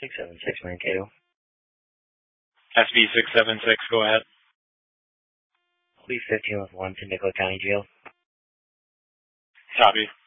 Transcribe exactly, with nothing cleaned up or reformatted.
six seven six, Mankato. S B six seven six, go ahead. Police fifteen with one to Nicolet County Jail. Copy.